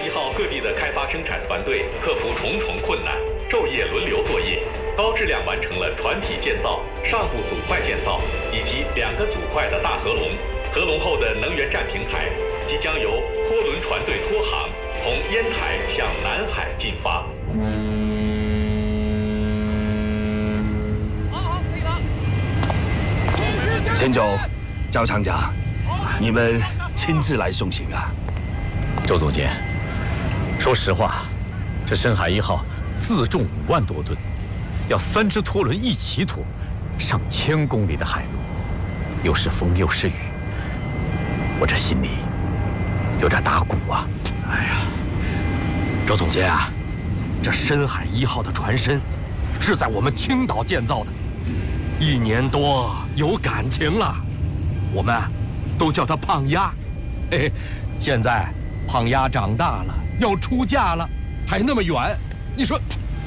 1号各地的开发生产团队克服重重困难，昼夜轮流作业，高质量完成了船体建造、上部组块建造以及2个组块的大合龙。合龙后的能源站平台即将由拖轮船队拖航，从烟台向南海进发。 好，可以了。 陈总、赵厂长，你们亲自来送行啊？ 周总监，说实话，这深海1号自重5万多吨，要3只拖轮一起拖，上千公里的海路，又是风又是雨，我这心里有点打鼓啊！ 哎呀，周总监啊，这深海1号的船身是在我们青岛建造的，1年多有感情了，我们都叫它胖丫。嘿，现在胖丫长大了，要出嫁了，还那么远，你说，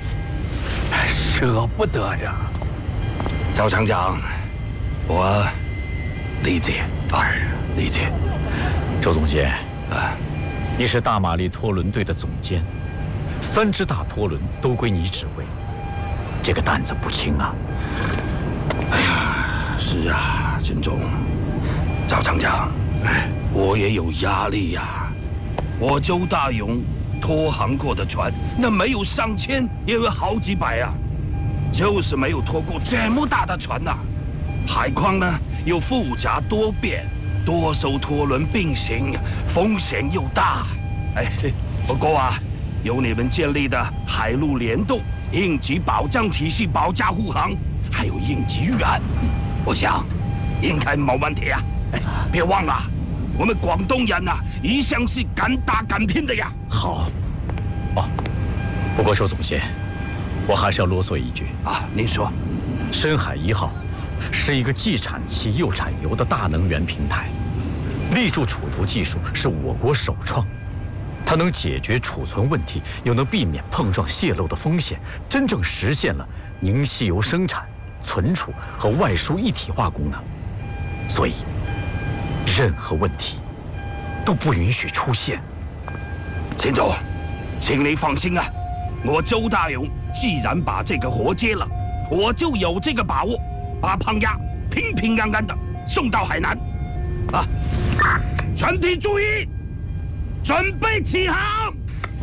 舍不得呀。赵厂长，我理解，理解。 周总监啊，你是大马力拖轮队的总监，3只大拖轮都归你指挥，这个担子不轻啊。 哎呀，是啊，陈总，赵厂长，我也有压力呀。我周大勇拖航过的船，那没有上千，也有好几百啊，就是没有拖过这么大的船呐。海况呢又复杂多变，多艘拖轮并行，风险又大。不过啊，有你们建立的海陆联动应急保障体系保驾护航，还有应急预案，我想应该没问题啊。别忘了，我们广东人啊，一向是敢打敢拼的呀。 好，不过周总监，我还是要啰嗦一句啊，您说， 深海1号是一个既产气又产油的大能源平台，立柱储油技术是我国首创，它能解决储存问题，又能避免碰撞泄漏的风险，真正实现了凝稀油生产、存储和外输一体化功能。所以，任何问题都不允许出现。 秦总，请你放心啊，我周大勇既然把这个活接了，我就有这个把握，把胖丫平平安安的送到海南。啊，全体注意，准备起航。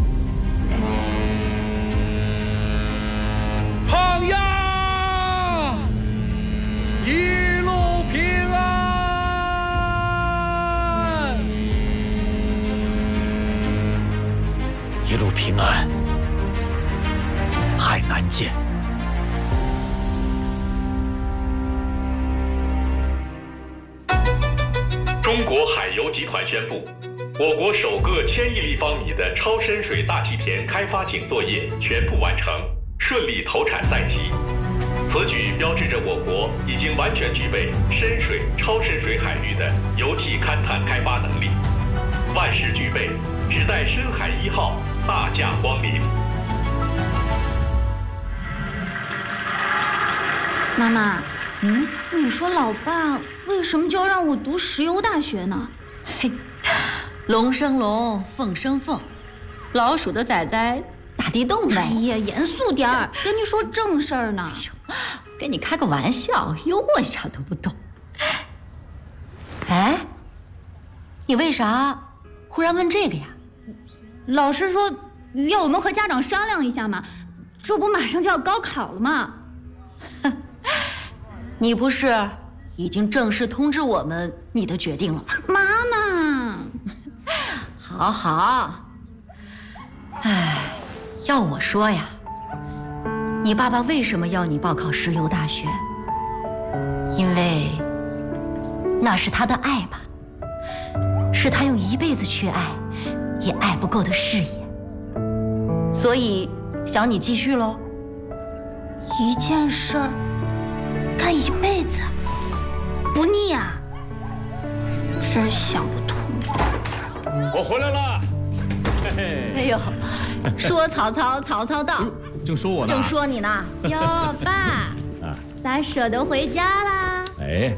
胖丫，一路平安， 一路平安，海南见。 中国海油集团宣布，我国首个1000亿立方米的超深水大气田开发井作业全部完成，顺利投产在即。此举标志着我国已经完全具备深水、超深水海域的油气勘探开发能力，万事俱备，只待深海1号大驾光临。 妈妈，你说老爸为什么就要让我读石油大学呢？ 嘿，龙生龙，凤生凤，老鼠的崽崽打地洞呗。 哎呀，严肃点儿，跟你说正事儿呢。 跟你开个玩笑，幽默一下都不懂。哎，你为啥忽然问这个呀？ 老师说要我们和家长商量一下嘛，这不马上就要高考了吗？ 你不是已经正式通知我们你的决定了吗？ 妈妈， 好好。哎，要我说呀，你爸爸为什么要你报考石油大学？因为那是他的爱吧，是他用一辈子去爱，也爱不够的事业，所以想你继续喽。 一件事儿干一辈子，不腻啊！真想不通。 我回来了。嘿嘿。 哎呦，说曹操，曹操到。 正说我呢。 正说你呢。 哟，爸，咋舍得回家啦？ 哎，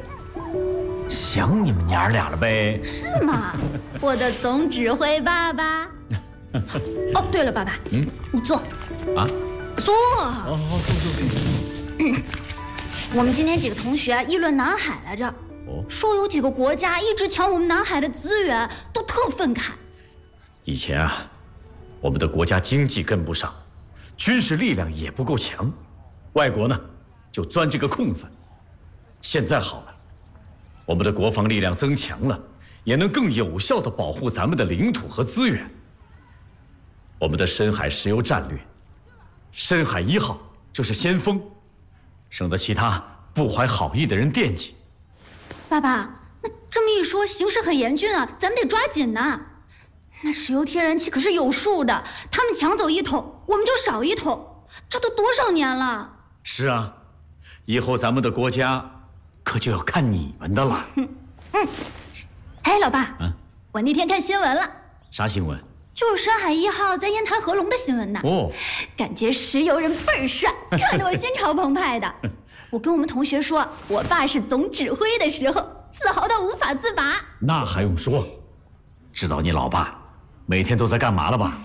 想你们娘俩了呗？ 是吗？我的总指挥爸爸。 哦，对了，爸爸，你坐。 啊？ 坐。 哦，坐。 我们今天几个同学议论南海来着，说有几个国家一直抢我们南海的资源，都特愤慨。 以前啊，我们的国家经济跟不上，军事力量也不够强，外国呢就钻这个空子。现在好了，我们的国防力量增强了，也能更有效地保护咱们的领土和资源。我们的深海石油战略，深海1号就是先锋，省得其他不怀好意的人惦记。 爸爸，那这么一说，形势很严峻啊，咱们得抓紧呐。那石油天然气可是有数的，他们抢走1桶，我们就少1桶，这都多少年了？ 是啊，以后咱们的国家可就要看你们的了。 哎，老爸，我那天看新闻了。 啥新闻？ 就是深海1号在烟台合龙的新闻呢。哦，感觉石油人倍儿帅，看得我心潮澎湃的。我跟我们同学说，我爸是总指挥的时候，自豪到无法自拔。 那还用说？知道你老爸每天都在干嘛了吧？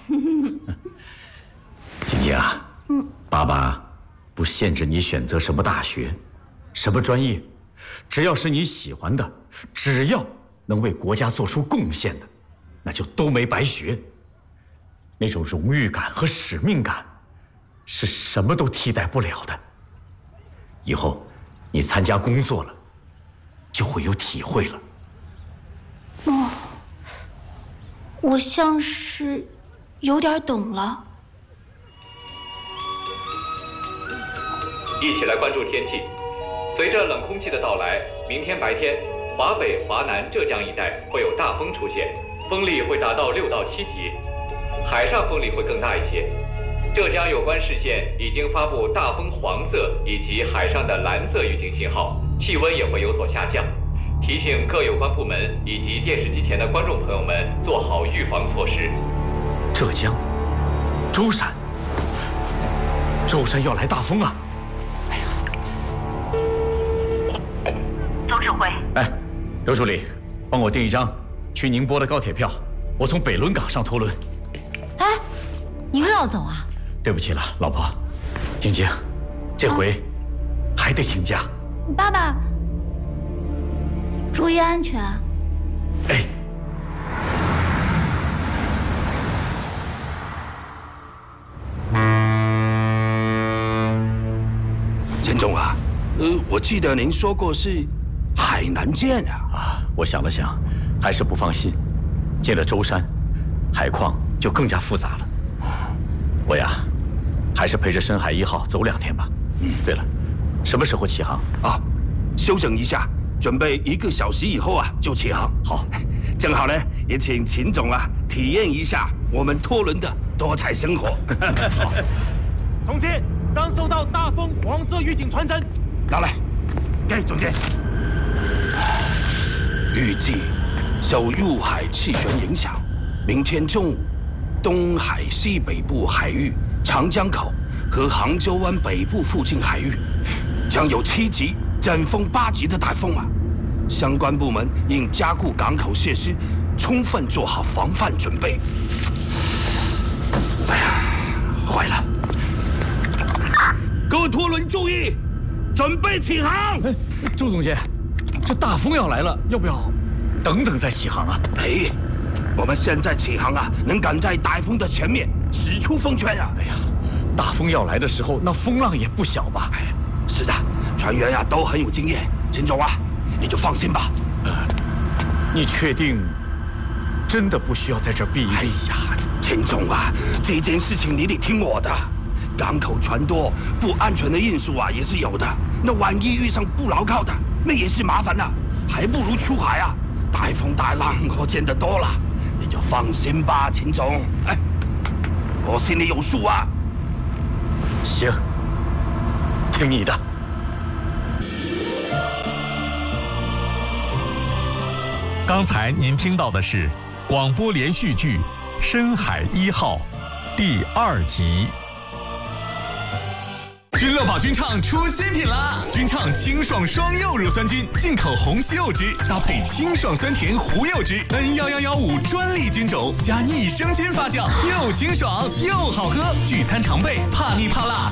晶晶啊，爸爸不限制你选择什么大学，什么专业，只要是你喜欢的，只要能为国家做出贡献的，那就都没白学。那种荣誉感和使命感，是什么都替代不了的。以后你参加工作了，就会有体会了。 哦，我像是有点懂了。 一起来关注天气。随着冷空气的到来，明天白天，华北、华南、浙江一带会有大风出现，风力会达到6到7级，海上风力会更大一些。浙江有关市县已经发布大风黄色以及海上的蓝色预警信号，气温也会有所下降。提醒各有关部门以及电视机前的观众朋友们做好预防措施。 浙江，舟山要来大风啊！哎呀， 总指挥， 哎，刘助理，帮我订一张去宁波的高铁票，我从北仑港上拖轮。 哎，你又要走啊？ 对不起了，老婆。晶晶，这回还得请假。 爸爸，注意安全。 哎。 陈总啊，我记得您说过是海南舰啊。 我想了想，还是不放心。进了舟山，海况就更加复杂了。我呀，还是陪着深海1号走2天吧。对了，什么时候起航？ 啊，休整一下，准备1个小时以后啊就起航。 好， 正好呢，也请秦总啊体验一下我们拖轮的多彩生活。 好， 总监，刚收到大风黄色预警传真， 拿来，给总监。预计受入海气旋影响，明天中午，东海西北部海域、长江口和杭州湾北部附近海域将有7级、阵风8级的台风啊！相关部门应加固港口设施，充分做好防范准备。哎呀，坏了！各拖轮注意，准备起航！ 哎，周总监，这大风要来了，要不要等等再起航啊？ 哎，我们现在起航啊，能赶在台风的前面驶出风圈啊！ 哎呀，大风要来的时候，那风浪也不小吧？ 哎，是的，船员呀都很有经验。秦总啊，你就放心吧。 你确定真的不需要在这儿避一避？ 哎呀，秦总啊，这件事情你得听我的。港口船多，不安全的因素啊也是有的。那万一遇上不牢靠的，那也是麻烦了。还不如出海啊！大风大浪我见得多了，你就放心吧，秦总。哎，我心里有数啊。 行，听你的。 刚才您听到的是广播连续剧《深海1号》第2集。 君乐宝菌畅出新品啦！菌畅清爽双柚乳酸菌，进口红西柚汁搭配清爽酸甜胡柚汁 ，N1115专利菌种加益生菌发酵，又清爽又好喝，聚餐常备，怕腻怕辣